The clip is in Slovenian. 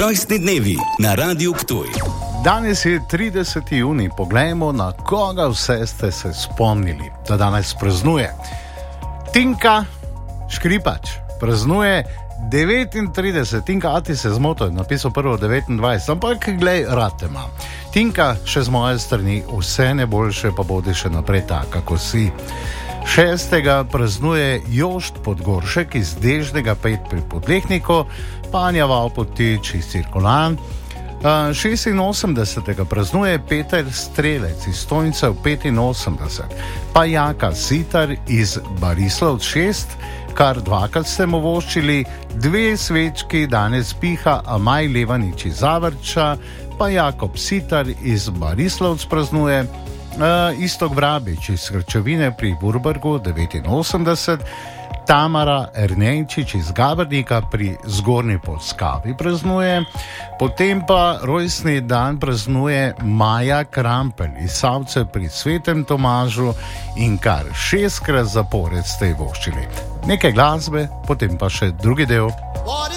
Rojstni dnevi na Radiu Ptuj. Danes je 30. junij, poglejmo, na koga vse ste se spomnili, da danes praznuje. Tinka Škripač praznuje 39, Tinka, a ti se zmotil, napisal prvo 29, ampak glej, rad te ima. Tinka, še z moje strani, vse najboljše, pa bodi še naprej tak, kako si. 6. praznuje Jošt Podgoršek iz Dežnega 5 pri Podlehniku, Panja Valpotič iz Cirkulan. 86. praznuje Peter Strelec iz Stojncev 85, pa Jaka Sitar iz Barislov 6, kar dvakrat ste mu voščili, 2 svečki danes piha Amaj Levanič iz Zavrča, pa Jakob Sitar iz Barislovc praznuje, Istok Vrabič iz Krčevine pri Burbergu 89, Tamara Ernejčič iz Gabrnika pri Zgornji Podskavi praznuje, potem pa rojstni dan praznuje Maja Krampelj iz Savce pri Svetem Tomažu in kar 6-krat zapored ste ji voščili. Nekaj glasbe, potem pa še drugi del.